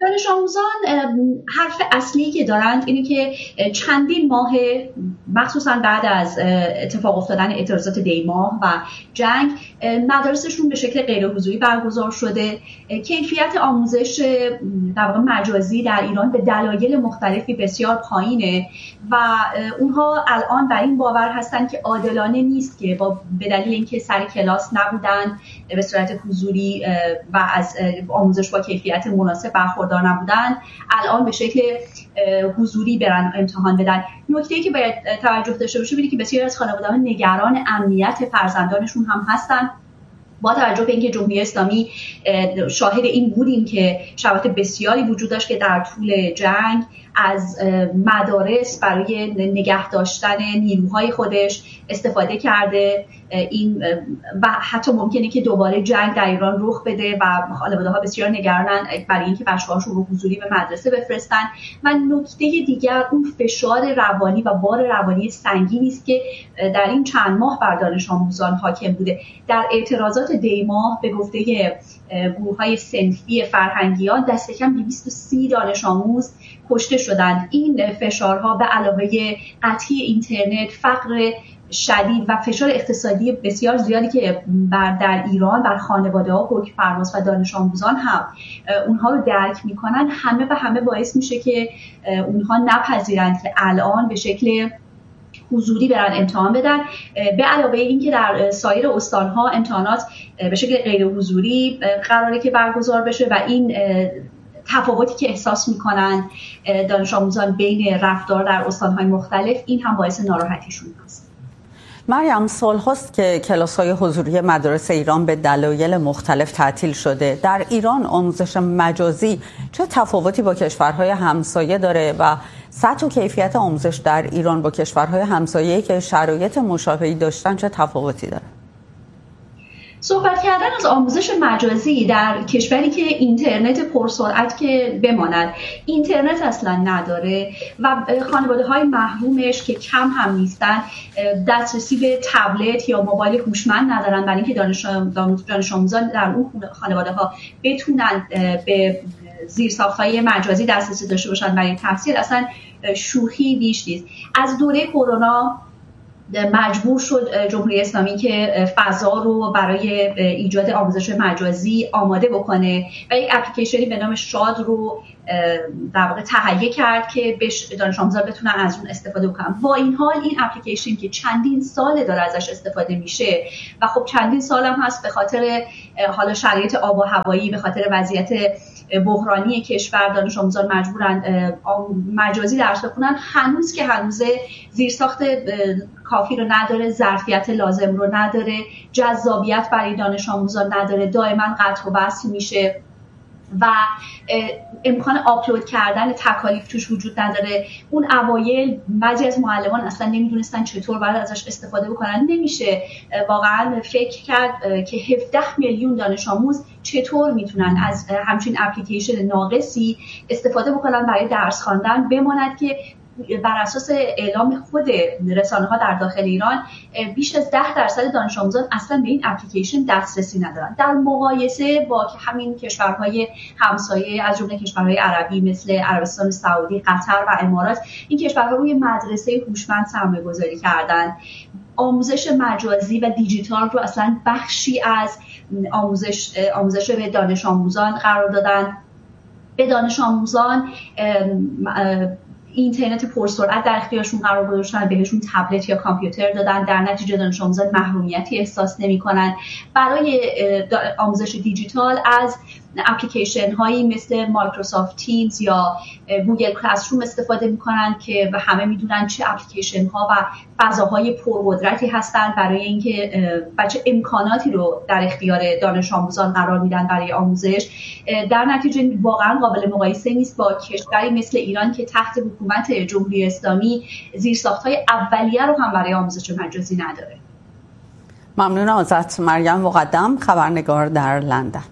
دانش آموزان حرف اصلی که دارند اینه که چندین ماه مخصوصا بعد از اتفاق افتادن اعتراضات دی ماه و جنگ مدارسشون به شکل غیر حضوری برگزار شده. کیفیت آموزش در واقع مجازی در ایران به دلایل مختلفی بسیار پایینه و اونها الان بر این باور هستن که عادلانه نیست که به دلیل اینکه سر کلاس نبودن به صورت حضوری و از آموزش با کیفیت مناسب برخوردار نبودن الان به شکل حضوری برن امتحان بدن. نکته‌ای که باید توجه داشته باشه اینه که بسیاری از خانواده‌ها نگران امنیت فرزندانشون هم هستن. با توجه به اینکه جمهوری اسلامی شاهد این بودیم که شرایط بسیاری وجود داشت که در طول جنگ از مدارس برای نگه داشتن نیروهای خودش استفاده کرده، این و حتی ممکنه که دوباره جنگ در ایران رخ بده و خانواده‌ها بسیار نگرانن برای اینکه بچه‌هاشون رو حضوری به مدرسه بفرستن. و نکته دیگر اون فشار روانی و بار روانی سنگینی است که در این چند ماه بر دانش آموزان حاکم بوده. در اعتراضات دی ماه به گفته گروه‌های صنفی فرهنگیان دست کم 230 دانش آموز کشته شدند. این فشارها به علاوه قطعی اینترنت، فقر شدید و فشار اقتصادی بسیار زیادی که در ایران بر خانواده‌ها، حکم‌فرماس و دانش آموزان هم اونها رو درک می‌کنن، همه به همه باعث میشه که اونها نپذیرند که الان به شکل حضوری برن امتحان بدن. به علاوه این که در سایر استان‌ها امتحانات به شکل غیر حضوری قراره که برگزار بشه و این تفاوتی که احساس می‌کنن دانش آموزان بین رفتار در استان‌های مختلف این هم باعث ناراحتیشون هست. مریم، سال‌هاست که کلاس‌های حضوری مدارس ایران به دلایل مختلف تعطیل شده. در ایران آموزش مجازی چه تفاوتی با کشورهای همسایه داره و سطح و کیفیت آموزش در ایران با کشورهای همسایه‌ای که شرایط مشابهی داشتن چه تفاوتی داره؟ صحبت کردن از آموزش مجازی در کشوری که اینترنت پرسرعت که بماند، اینترنت اصلا نداره و خانواده‌های محرومش که کم هم نیستن دسترسی به تبلت یا موبایل هوشمند ندارن، برای اینکه دانش آموزان در اون خانواده‌ها بتونن به زیرساخت‌های مجازی دسترسی داشته باشن برای تحصیل اصلا شوخی بیش نیست. از دوره کرونا مجبور شد جمهوری اسلامی که فضا رو برای ایجاد آموزش مجازی آماده بکنه و یک اپلیکیشنی به نام شاد رو در واقع تهیه کرد که دانش آموزان بتونن از اون استفاده بکنن. با این حال این اپلیکیشن که چندین سال داره ازش استفاده میشه و خب چندین سال هم هست به خاطر حالا شرایط آب و هوایی، به خاطر وضعیت بحرانی کشور دانش آموزان مجبورن مجازی درس بخونن، هنوز که هنوز زیرساخت کافی رو نداره، ظرفیت لازم رو نداره، جذابیت برای دانش آموزان نداره، دائما قطع و وصل میشه و امکان آپلود کردن تکالیف توش وجود نداره. اون اوایل بعضی از معلمان اصلا نمیدونستن چطور باید ازش استفاده بکنن. نمیشه واقعا فکر کرد که 17 میلیون دانش آموز چطور میتونن از همچین اپلیکیشن ناقصی استفاده بکنن برای درس خواندن، بماند که بر اساس اعلام خود رسانه‌ها در داخل ایران بیش از 10% دانش آموزان اصلا به این اپلیکیشن دسترسی ندارن، در مقایسه با همین کشورهای همسایه از جمله کشورهای عربی مثل عربستان سعودی، قطر و امارات. این کشورها روی مدرسه هوشمند سرمایه‌گذاری کردن، آموزش مجازی و دیجیتال رو اصلا بخشی از آموزش به دانش آموزان قرار دادن. به دانش آموزان اینترنت پرسرعت در اختیارشون قرار گذاشتن، بهشون تبلت یا کامپیوتر دادن، در نتیجه دانش آموزان محرومیتی احساس نمی‌کنن. برای آموزش دیجیتال از اپلیکیشن هایی مثل مایکروسافت تیمز یا گوگل کلاسروم استفاده میکنن که و همه میدونن چه اپلیکیشن ها و فضاهای پرقدرتی هستن برای اینکه بچه امکاناتی رو در اختیار دانش آموزان قرار میدن برای آموزش. در نتیجه واقعا قابل مقایسه نیست با کشوری مثل ایران که تحت حکومت جمهوری اسلامی زیرساخت‌های اولیه رو هم برای آموزش مجازی نداره. ممنونم ازت مریم مقدم، خبرنگار در لندن.